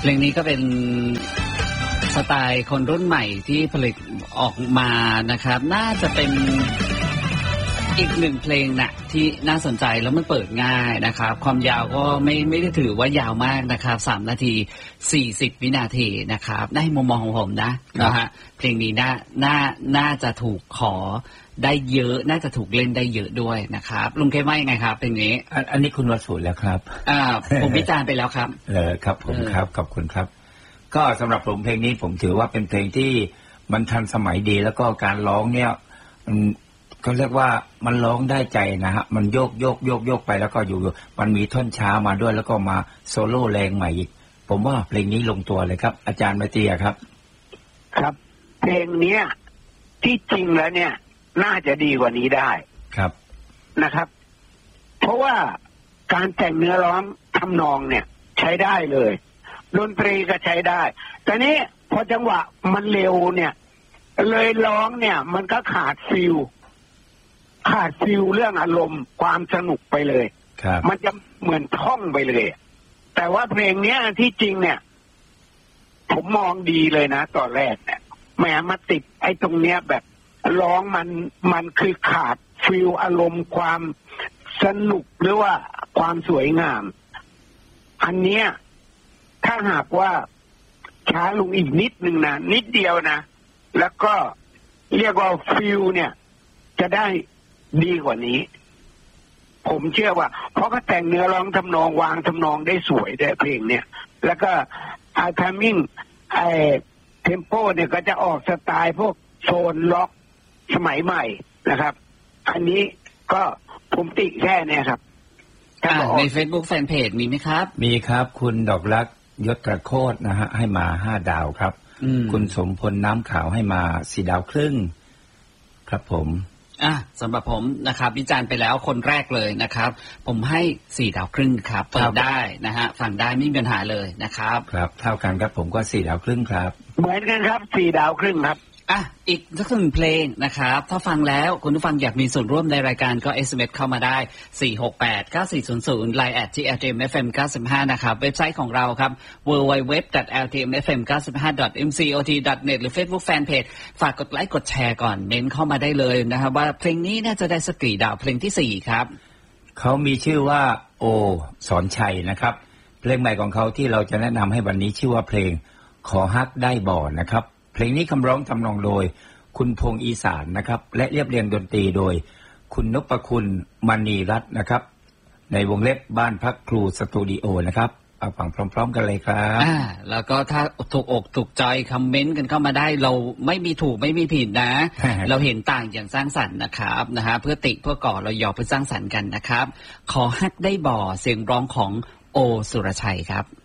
เพลงนี้ก็เป็นสไตล์คนรุ่นใหม่ที่ผลิตออกมานะครับน่าจะเป็นอีกหนึ่งเพลงนะที่น่าสนใจแล้วมันเปิดง่ายนะครับความยาวก็ไม่ได้ถือว่ายาวมากนะครับ3 นาที 40 วินาทีนะครับในมุมมองของผมนะฮะเพลงนี้น่าจะถูกขอได้เยอะน่าจะถูกเล่นได้เยอะด้วยนะครับลุงเคว่ายังไงครับเพลงนี้อันนี้คุณวสุแล้วครับผมวิจารณ์ไปแล้วครับครับผมครับขอบคุณครับก็สำหรับผมเพลงนี้ผมถือว่าเป็นเพลงที่มันทันสมัยดีแล้วก็การร้องเนี่ยก็เรียกว่ามันร้องได้ใจนะฮะมันโยกไปแล้วก็อยู่มันมีท่อนช้ามาด้วยแล้วก็มาโซโล่แรงใหม่อีกผมว่าเพลงนี้ลงตัวเลยครับอาจารย์มาเตียครับครับเพลงเนี้ยที่จริงแล้วเนี่ยน่าจะดีกว่านี้ได้ครับนะครับเพราะว่าการแต่งเนื้อร้องทำนองเนี่ยใช้ได้เลยดนตรีก็ใช้ได้แต่นี้พอจังหวะมันเร็วเนี่ยเลยร้องเนี่ยมันก็ขาดฟิลเรื่องอารมณ์ความสนุกไปเลยมันจะเหมือนท่องไปเลยแต่ว่าเพลงเนี้ยที่จริงเนี่ยผมมองดีเลยนะตอนแรกเนี่ยแหมมาติดไอ้ตรงเนี้ยแบบร้องมันคือขาดฟิลอารมณ์ความสนุกหรือว่าความสวยงามอันเนี้ยถ้าหากว่าช้าลงอีกนิดนึงนะนิดเดียวนะแล้วก็เรียกว่าฟิลเนี่ยจะได้ดีกว่านี้ผมเชื่อว่าเพราะเขาแต่งเนื้อร้องทำนองวางทำนองได้สวยได้เพลงเนี่ยแล้วก็ทามมิ่งเทมโปเนี่ยก็จะออกสไตล์พวกโซนล็อกสมัยใหม่นะครับอันนี้ก็ผมติแค่เนี่ยครับใน Facebook Fanpage มีไหมครับมีครับคุณดอกรักยศกระโคตรนะฮะให้มา5 ดาวครับคุณสมพลน้ำขาวให้มา4 ดาวครึ่งครับผมสำหรับผมนะครับวิจารณ์ไปแล้วคนแรกเลยนะครับผมให้4 ดาวครึ่งครับเปิดได้นะฮะฟังได้ไม่มีปัญหาเลยนะครับครับเท่ากันครับผมก็4 ดาวครึ่งครับเหมือนกันครับ4 ดาวครึ่งครับอีกสักหนึ่งเพลงนะครับถ้าฟังแล้วคุณผู้ฟังอยากมีส่วนร่วมในรายการก็ SMS เข้ามาได้4689400 Line @rtmfm95 นะครับเว็บไซต์ของเราครับ www.rtmfm95.mcot.net หรือ Facebook Fanpage ฝากกดไลค์กดแชร์ก่อนเน้นเข้ามาได้เลยนะครับว่าเพลงนี้น่าจะได้สักกี่ดาวเพลงที่4ครับเขามีชื่อว่าโอสอนชัยนะครับเพลงใหม่ของเขาที่เราจะแนะนำให้วันนี้ชื่อว่าเพลงขอฮักได้บ่นะครับเพลงนี้คำร้องทำนองโดยคุณพงษ์อีสานนะครับและเรียบเรียงดนตรีโดยคุณนพคุณมณีรัตน์นะครับในวงเล็บบ้านพักครูสตูดิโอนะครับเอาฟังพร้อมๆกันเลยครับแล้วก็ถ้าถูกอกถูกใจคอมเมนต์กันเข้ามาได้เราไม่มีถูกไม่มีผิดนะ เราเห็นต่างอย่างสร้างสรรค์นะครับนะฮะเพื่อติเพื่อก่อเรายอเพื่อสร้างสรรค์กันนะครับขอฮักได้บ่เสียงร้องของโอสุรชัยครับ